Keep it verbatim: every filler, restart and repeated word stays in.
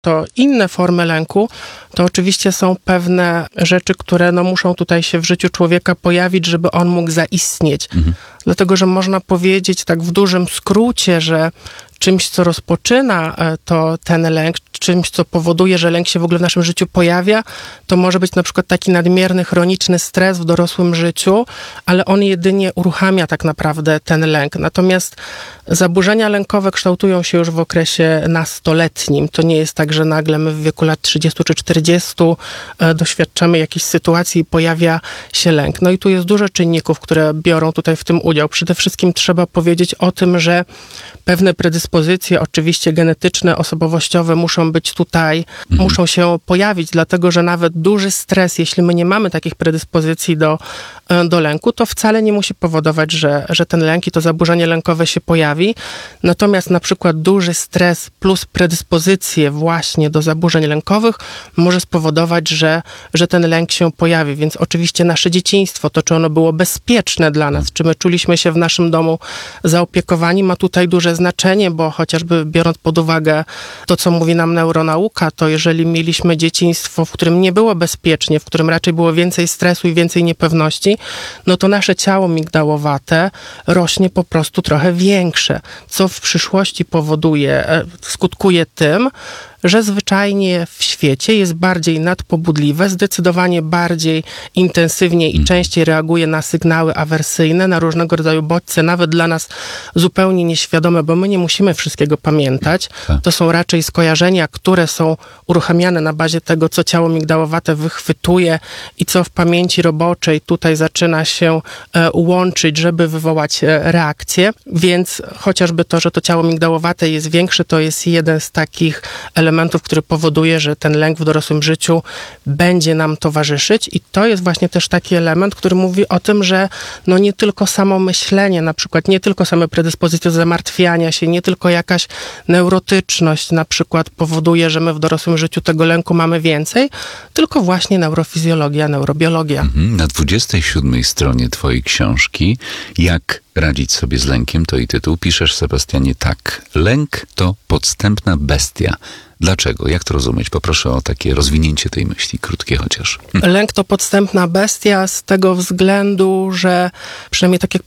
to inne formy lęku, to oczywiście są pewne rzeczy, które no, muszą tutaj się w życiu człowieka pojawić, żeby on mógł zaistnieć. Mhm. Dlatego, że można powiedzieć tak w dużym skrócie, że czymś, co rozpoczyna to ten lęk, czymś, co powoduje, że lęk się w ogóle w naszym życiu pojawia, to może być na przykład taki nadmierny, chroniczny stres w dorosłym życiu, ale on jedynie uruchamia tak naprawdę ten lęk. Natomiast zaburzenia lękowe kształtują się już w okresie nastoletnim. To nie jest tak, że nagle my w wieku lat trzydziestu czy czterdziestu doświadczamy jakiejś sytuacji i pojawia się lęk. No i tu jest dużo czynników, które biorą tutaj w tym udział. Przede wszystkim trzeba powiedzieć o tym, że pewne predyspozycje, oczywiście genetyczne, osobowościowe, muszą być tutaj, mhm. muszą się pojawić, dlatego że nawet duży stres, jeśli my nie mamy takich predyspozycji do, do lęku, to wcale nie musi powodować, że, że ten lęk i to zaburzenie lękowe się pojawi. Natomiast na przykład duży stres plus predyspozycje właśnie do zaburzeń lękowych może spowodować, że, że ten lęk się pojawi. Więc oczywiście nasze dzieciństwo, to czy ono było bezpieczne dla nas, czy my czuliśmy się w naszym domu zaopiekowani, ma tutaj duże znaczenie, bo chociażby biorąc pod uwagę to, co mówi nam neuronauka, to jeżeli mieliśmy dzieciństwo, w którym nie było bezpiecznie, w którym raczej było więcej stresu i więcej niepewności, no to nasze ciało migdałowate rośnie po prostu trochę większe, co w przyszłości powoduje, skutkuje tym, że zwyczajnie w świecie jest bardziej nadpobudliwe, zdecydowanie bardziej intensywnie i częściej reaguje na sygnały awersyjne, na różnego rodzaju bodźce, nawet dla nas zupełnie nieświadome, bo my nie musimy wszystkiego pamiętać. To są raczej skojarzenia, które są uruchamiane na bazie tego, co ciało migdałowate wychwytuje i co w pamięci roboczej tutaj zaczyna się e, łączyć, żeby wywołać e, reakcję. Więc chociażby to, że to ciało migdałowate jest większe, to jest jeden z takich elementów, elementów, który powoduje, że ten lęk w dorosłym życiu będzie nam towarzyszyć i to jest właśnie też taki element, który mówi o tym, że no nie tylko samo myślenie, na przykład nie tylko same predyspozycje do zamartwiania się, nie tylko jakaś neurotyczność na przykład powoduje, że my w dorosłym życiu tego lęku mamy więcej, tylko właśnie neurofizjologia, neurobiologia. Na dwudziestej siódmej stronie twojej książki Jak radzić sobie z lękiem, to i tytuł, piszesz, Sebastianie, tak. Lęk to podstępna bestia. Dlaczego? Jak to rozumieć? Poproszę o takie rozwinięcie tej myśli, krótkie chociaż. Lęk to podstępna bestia z tego względu, że przynajmniej tak jak